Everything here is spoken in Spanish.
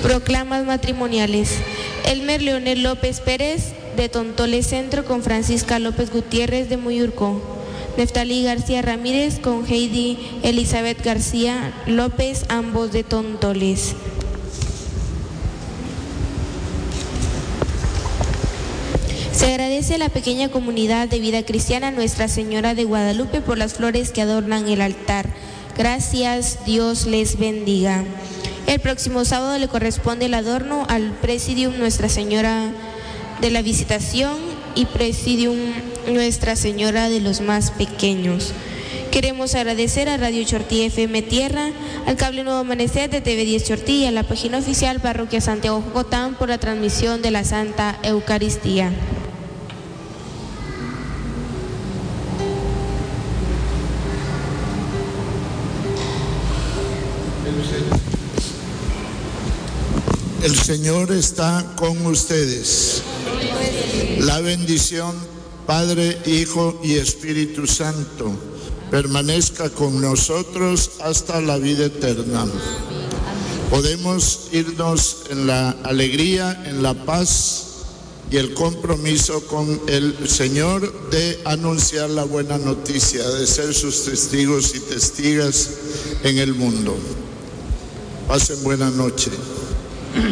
Proclamas matrimoniales. Elmer Leonel López Pérez, de Tontoles Centro, con Francisca López Gutiérrez, de Muyurco. Neftalí García Ramírez, con Heidi Elizabeth García López, ambos de Tontoles. Se agradece a la pequeña comunidad de vida cristiana Nuestra Señora de Guadalupe por las flores que adornan el altar. Gracias, Dios les bendiga. El próximo sábado le corresponde el adorno al Presidium Nuestra Señora de la Visitación y Presidium Nuestra Señora de los más pequeños. Queremos agradecer a Radio Chortí FM Tierra, al Cable Nuevo Amanecer de TV10 Chortí y a la página oficial Parroquia Santiago Jocotán por la transmisión de la Santa Eucaristía. El Señor está con ustedes. La bendición, Padre, Hijo y Espíritu Santo, permanezca con nosotros hasta la vida eterna. Podemos irnos en la alegría, en la paz y el compromiso con el Señor de anunciar la buena noticia, de ser sus testigos y testigas en el mundo. Pasen buena noche.